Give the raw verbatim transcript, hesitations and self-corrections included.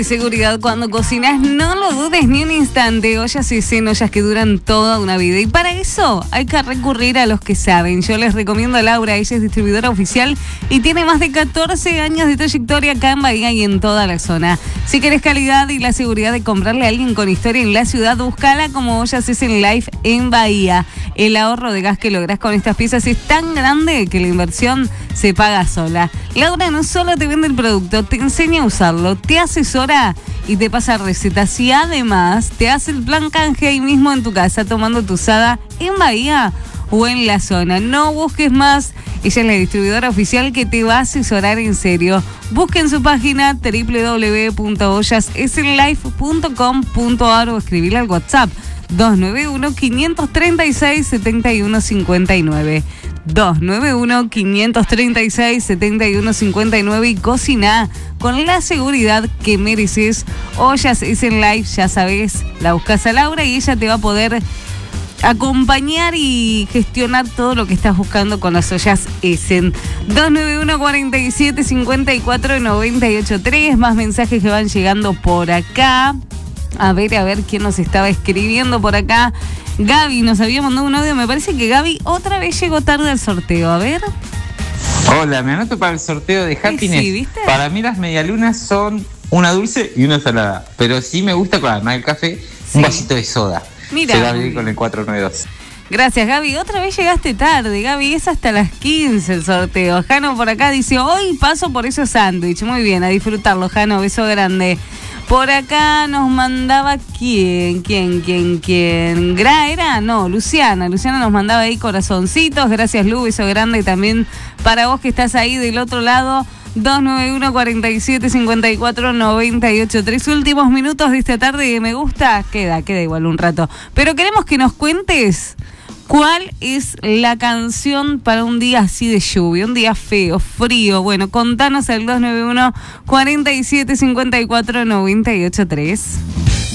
Seguridad cuando cocinas, no lo dudes ni un instante. Ollas y cien, ollas que duran toda una vida. Y para eso hay que recurrir a los que saben. Yo les recomiendo a Laura, ella es distribuidora oficial y tiene más de catorce años de trayectoria acá en Bahía y en toda la zona. Si querés calidad y la seguridad de comprarle a alguien con historia en la ciudad, búscala como Ollas y cien Life en Bahía. El ahorro de gas que lográs con estas piezas es tan grande que la inversión se paga sola. Laura no solo te vende el producto, te enseña a usarlo, te asesora y te pasa recetas y además te hace el plan canje ahí mismo en tu casa tomando tu usada en Bahía o en la zona. No busques más, ella es la distribuidora oficial que te va a asesorar en serio. Busca en su página doble u doble u doble u punto ollas cien life punto com punto a r o escribirle al WhatsApp dos nueve uno, quinientos treinta y seis, setenta y uno cincuenta y nueve. dos nueve uno, quinientos treinta y seis, setenta y uno cincuenta y nueve y cocina con la seguridad que mereces. Ollas cien Life, ya sabes, la buscas a Laura y ella te va a poder acompañar y gestionar todo lo que estás buscando con las ollas Essen. dos nueve uno, cuarenta y siete, cincuenta y cuatro, noventa y ocho tres. Más mensajes que van llegando por acá. A ver, a ver quién nos estaba escribiendo por acá. Gaby nos había mandado un audio. Me parece que Gaby otra vez llegó tarde al sorteo. A ver. Hola, me anoto para el sorteo de Happiness. Sí, ¿viste? Para mí las medialunas son una dulce y una salada. Pero sí me gusta, con además del café, sí, un vasito de soda. Mira. Se va a abrir con el cuatro nueve dos. Gracias, Gaby. Otra vez llegaste tarde, Gaby. Es hasta las quince el sorteo. Jano por acá dice, hoy paso por esos sándwiches. Muy bien, a disfrutarlo, Jano. Beso grande. Por acá nos mandaba quién, quién, quién, quién. ¿Gra era? No, Luciana. Luciana nos mandaba ahí corazoncitos. Gracias, Lu. Beso grande también para vos que estás ahí del otro lado. dos nueve uno, cuarenta y siete, cincuenta y cuatro, noventa y ocho. Tres últimos minutos de esta tarde de Me Gusta. Queda, queda igual un rato. Pero queremos que nos cuentes cuál es la canción para un día así de lluvia, un día feo, frío. Bueno, contanos al dos nueve uno, cuarenta y siete, cincuenta y cuatro, noventa y ocho tres.